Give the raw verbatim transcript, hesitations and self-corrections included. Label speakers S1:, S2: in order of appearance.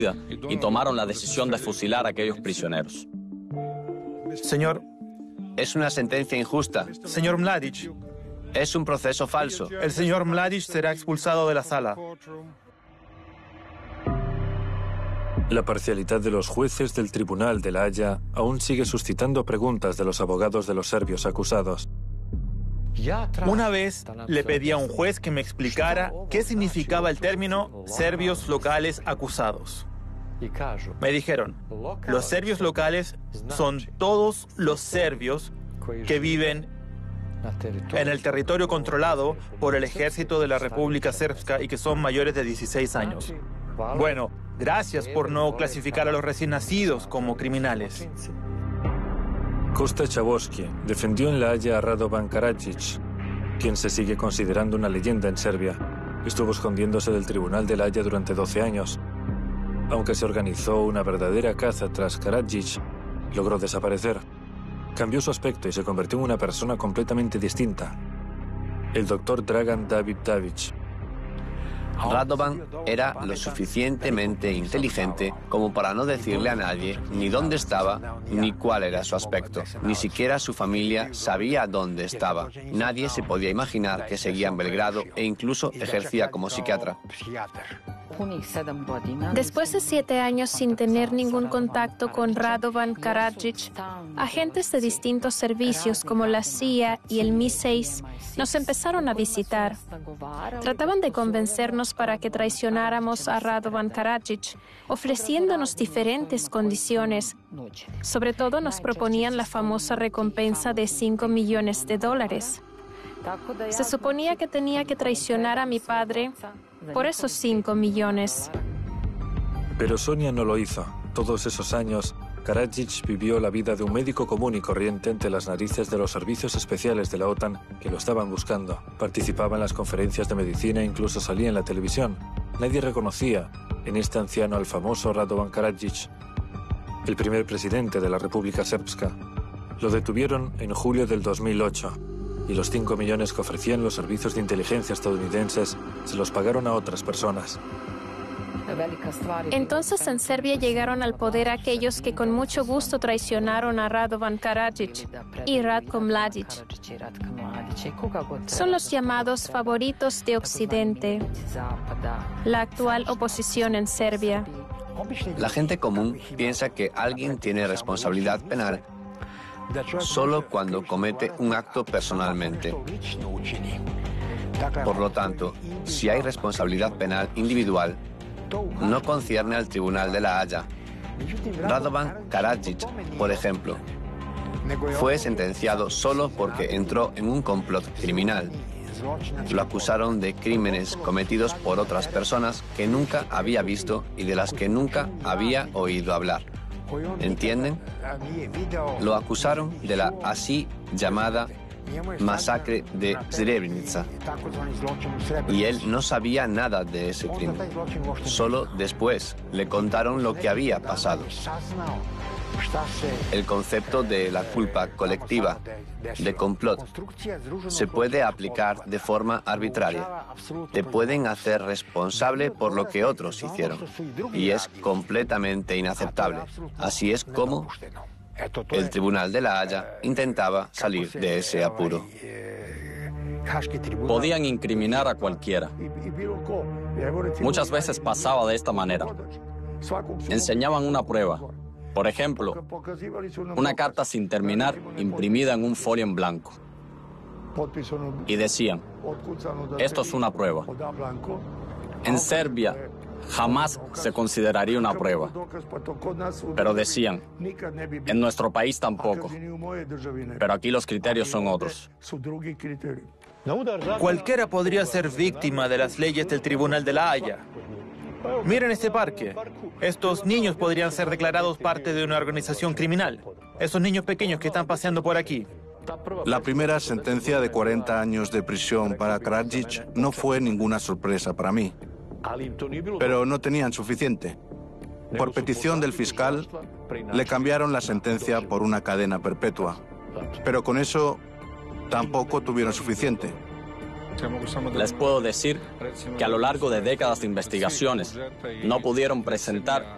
S1: y tomaron la decisión de fusilar a aquellos prisioneros.
S2: Señor,
S3: Es una sentencia injusta.
S2: señor Mladic,
S3: Es un proceso falso.
S2: el señor Mladic será expulsado de la sala.
S4: La parcialidad de los jueces del Tribunal de La Haya aún sigue suscitando preguntas de los abogados de los serbios acusados.
S2: Una vez le pedí a un juez que me explicara qué significaba el término serbios locales acusados. Me dijeron, los serbios locales son todos los serbios que viven en el territorio controlado por el ejército de la República Srpska y que son mayores de dieciséis años. Bueno, gracias por no clasificar a los recién nacidos como criminales.
S4: Kosta Čavoski defendió en La Haya a Radovan Karadzic, quien se sigue considerando una leyenda en Serbia. Estuvo escondiéndose del Tribunal de La Haya durante doce años. Aunque se organizó una verdadera caza tras Karadzic, logró desaparecer. Cambió su aspecto y se convirtió en una persona completamente distinta. El doctor Dragan Davidovic.
S3: Radovan era lo suficientemente inteligente como para no decirle a nadie ni dónde estaba ni cuál era su aspecto. Ni siquiera su familia sabía dónde estaba. Nadie se podía imaginar que seguía en Belgrado e incluso ejercía como psiquiatra.
S5: Después de siete años sin tener ningún contacto con Radovan Karadzic, agentes de distintos servicios como la C I A y el M I seis nos empezaron a visitar. Trataban de convencernos para que traicionáramos a Radovan Karadzic, ofreciéndonos diferentes condiciones. Sobre todo nos proponían la famosa recompensa de cinco millones de dólares. Se suponía que tenía que traicionar a mi padre por esos cinco millones.
S4: Pero Sonia no lo hizo. Todos esos años, Karadzic vivió la vida de un médico común y corriente ante las narices de los servicios especiales de la OTAN que lo estaban buscando. Participaba en las conferencias de medicina e incluso salía en la televisión. Nadie reconocía en este anciano al famoso Radovan Karadzic, el primer presidente de la República Srpska. Lo detuvieron en julio del dos mil ocho. Y los cinco millones que ofrecían los servicios de inteligencia estadounidenses se los pagaron a otras personas.
S5: Entonces en Serbia llegaron al poder aquellos que con mucho gusto traicionaron a Radovan Karadzic y Ratko Mladic. Son los llamados favoritos de Occidente, la actual oposición en Serbia.
S3: La gente común piensa que alguien tiene responsabilidad penal solo cuando comete un acto personalmente. Por lo tanto, si hay responsabilidad penal individual, no concierne al Tribunal de La Haya. Radovan Karadzic, por ejemplo, fue sentenciado solo porque entró en un complot criminal. Lo acusaron de crímenes cometidos por otras personas que nunca había visto y de las que nunca había oído hablar. ¿Entienden? Lo acusaron de la así llamada masacre de Srebrenica. Y él no sabía nada de ese crimen. Solo después le contaron lo que había pasado. El concepto de la culpa colectiva, de complot, se puede aplicar de forma arbitraria. Te pueden hacer responsable por lo que otros hicieron. Y es completamente inaceptable. Así es como el Tribunal de La Haya intentaba salir de ese apuro.
S1: Podían incriminar a cualquiera. Muchas veces pasaba de esta manera. Enseñaban una prueba. Por ejemplo, una carta sin terminar imprimida en un folio en blanco. Y decían, esto es una prueba. En Serbia jamás se consideraría una prueba. Pero decían, en nuestro país tampoco. Pero aquí los criterios son otros.
S2: Cualquiera podría ser víctima de las leyes del Tribunal de La Haya. Miren este parque. Estos niños podrían ser declarados parte de una organización criminal. Esos niños pequeños que están paseando por aquí.
S6: La primera sentencia de cuarenta años de prisión para Karadzic no fue ninguna sorpresa para mí. Pero no tenían suficiente. Por petición del fiscal, le cambiaron la sentencia por una cadena perpetua. Pero con eso tampoco tuvieron suficiente.
S1: Les puedo decir que a lo largo de décadas de investigaciones no pudieron presentar